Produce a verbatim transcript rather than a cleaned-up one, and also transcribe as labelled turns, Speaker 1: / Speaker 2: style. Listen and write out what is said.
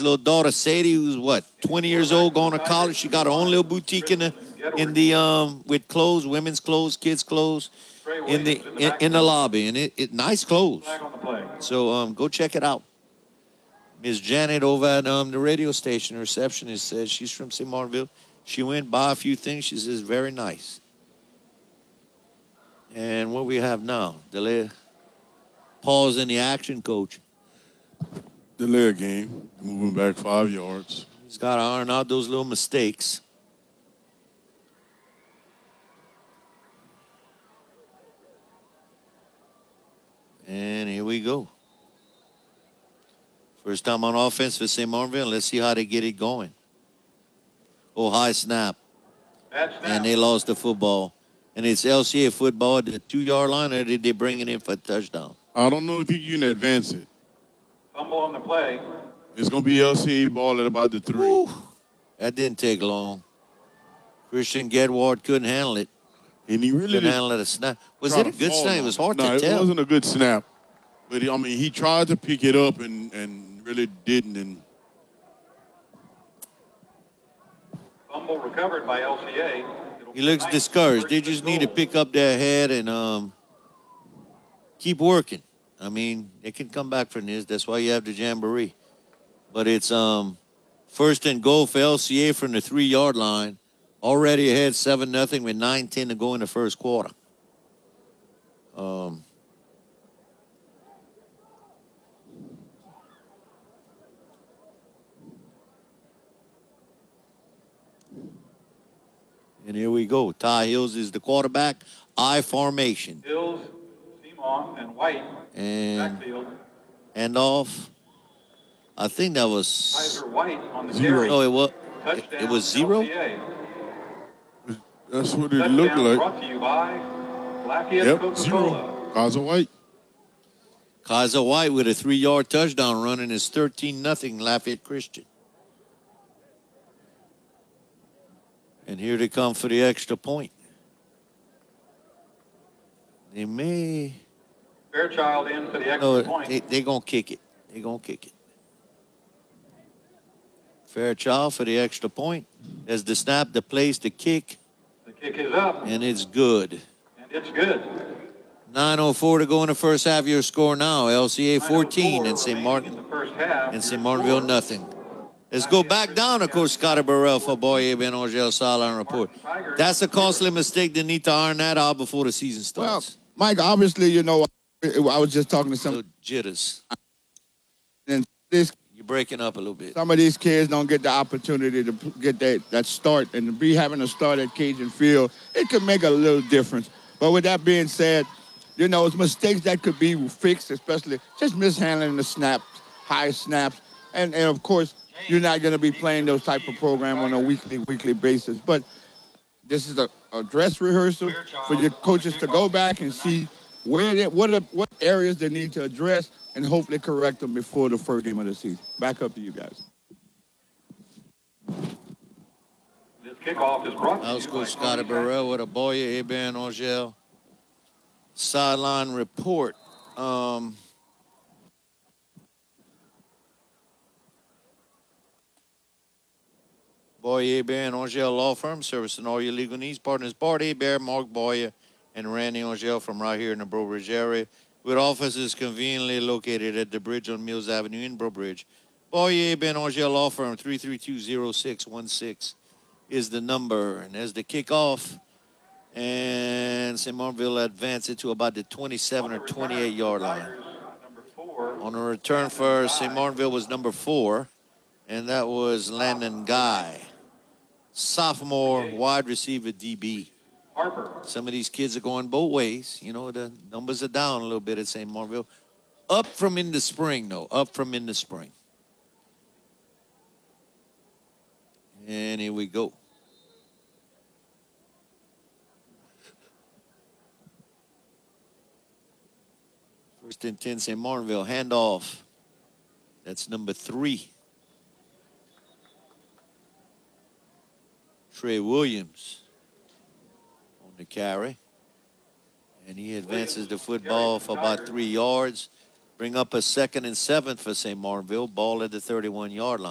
Speaker 1: little daughter Sadie, who's what, twenty years old, going to college. She got her own little boutique in the in the um with clothes, women's clothes, kids' clothes, in the in, in the lobby, and it, it nice clothes. So um go check it out. Miss Janet over at um the radio station, receptionist, says she's from Saint Martinville. She went by a few things. She says very nice. And what we have now, delay, pause in the action, coach.
Speaker 2: Delay a game, moving back five yards.
Speaker 1: He's got to iron out those little mistakes. And here we go. First time on offense for Saint Martinville. Let's see how they get it going. Oh, high snap. And they lost the football. And it's L C A football at the two-yard line, or did they bring it in for a touchdown?
Speaker 2: I don't know if you can advance it.
Speaker 3: Fumble on the play.
Speaker 2: It's going to be L C A ball at about the three.
Speaker 1: Ooh, that didn't take long. Christian Gedward couldn't handle it.
Speaker 2: And he really
Speaker 1: couldn't handle it a snap. Was it a good snap? It was hard
Speaker 2: no,
Speaker 1: to tell.
Speaker 2: No, it wasn't a good snap. But, he, I mean, he tried to pick it up and, and really didn't. And
Speaker 3: Fumble recovered by L C A.
Speaker 1: He looks discouraged. They just need to pick up their head and um, keep working. I mean, they can come back from this. That's why you have the jamboree. But it's um, first and goal for L C A from the three-yard line. Already ahead seven nothing with nine ten to go in the first quarter. Um, and here we go. Ty Hills is the quarterback. I formation.
Speaker 3: Hills, Simon, and White.
Speaker 1: And
Speaker 3: backfield.
Speaker 1: Handoff. I think that was
Speaker 3: Kaiser White on the
Speaker 2: zero.
Speaker 3: carry.
Speaker 1: No, it was
Speaker 3: Touchdown,
Speaker 1: it was zero.
Speaker 3: L C A.
Speaker 2: that's what it
Speaker 3: Touchdown
Speaker 2: looked like.
Speaker 3: Brought to you by Lafayette
Speaker 2: Yep,
Speaker 3: Coca-Cola.
Speaker 2: zero. Kaiser White.
Speaker 1: Kaiser White with a three-yard touchdown run, and it's thirteen nothing Lafayette Christian. And here they come for the extra point. They may.
Speaker 3: Fairchild in for the extra
Speaker 1: No,
Speaker 3: point.
Speaker 1: they they gonna kick it. They gonna kick it. Fairchild for the extra point. There's the snap, the place, the kick,
Speaker 3: The kick is up,
Speaker 1: and it's good.
Speaker 3: and it's good.
Speaker 1: nine oh four to go in the first half. Your score now: L C A fourteen and Saint
Speaker 3: In
Speaker 1: Martin
Speaker 3: the first half,
Speaker 1: and Saint Martinville nothing. Let's go back down, of course, Scotty Burrell for Boye Ben Angel Sideline Report. That's a costly mistake. They need to iron that out before the season
Speaker 4: Well,
Speaker 1: starts.
Speaker 4: Mike, obviously, you know, I was just talking to some,
Speaker 1: Little jitters.
Speaker 4: and this
Speaker 1: You're breaking up a little bit.
Speaker 4: some of these kids don't get the opportunity to get that, that start, and to be having a start at Cajun Field, it could make a little difference. But with that being said, you know, it's mistakes that could be fixed, especially just mishandling the snaps, high snaps, and, and of course, you're not going to be playing those type of program on a weekly, weekly basis. But this is a, a dress rehearsal for your coaches to go back and see where they, what are, what areas they need to address and hopefully correct them before the first game of the season. Back up to you guys.
Speaker 3: this kickoff is brought to
Speaker 1: That was
Speaker 3: you by
Speaker 1: Coach Scotty Burrell with a Boye Ben Angel Sideline Report. Um, Boye Ben Angel Law Firm, servicing all your legal needs. Partners Bart Bear, Mark Boye, and Randy Angel from right here in the Breaux Bridge area, with offices conveniently located at the bridge on Mills Avenue in Breaux Bridge. Boye Ben Angel Law Firm, three three two, zero six one six is the number. And there's the kickoff. And Saint Martinville advance it to about the twenty-seven or twenty-eight yard line. On a return for Saint Martinville was number four, and that was Landon Guy, sophomore wide receiver D B.
Speaker 3: Harper.
Speaker 1: Some of these kids are going both ways. You know, the numbers are down a little bit at Saint Martinville. Up from in the spring, though. Up from in the spring. And here we go. First and ten, Saint Martinville. Handoff. That's number three. Trey Williams on the carry. And he advances the football for about three yards. Bring up a second and seventh for Saint Martinville. Ball at the thirty-one yard line.